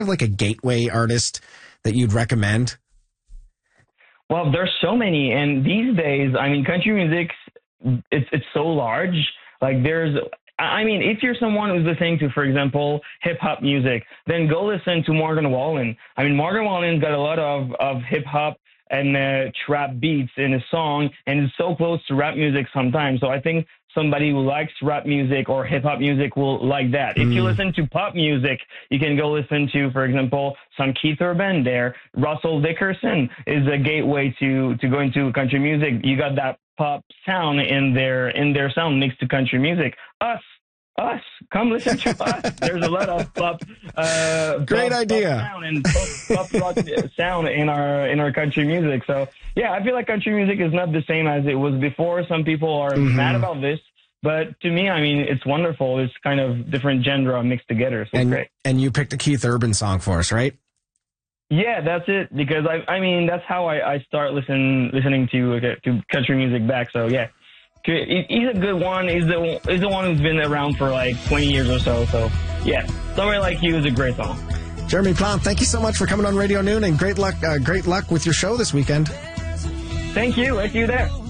like a gateway artist that you'd recommend? Well, there's so many, and these days, I mean, country music, it's so large. Like if you're someone who's listening to, for example, hip hop music, then go listen to Morgan Wallen. I mean, Morgan Wallen's got a lot of hip hop and trap beats in his song, and it's so close to rap music sometimes. So I think somebody who likes rap music or hip hop music will like that. If you listen to pop music, you can go listen to, for example, some Keith Urban there. Russell Dickerson is a gateway to go into country music. You got that pop sound in their sound mixed to country music. Us, come listen to us. There's a lot of pop. Great idea. Pop sound and pop rock sound in our country music. So yeah, I feel like country music is not the same as it was before. Some people are mad about this, but to me, I mean, it's wonderful. It's kind of different genre mixed together. So it's great. And you picked a Keith Urban song for us, right? Yeah, that's it. Because I mean, that's how I start listening to country music back. So yeah. He's a good one. He's the one who's been around for like 20 years or so. So, yeah, Somewhere Like You is a great song. Jeremy Plante, thank you so much for coming on Radio Noon, and great luck with your show this weekend. Thank you. I'll see you there.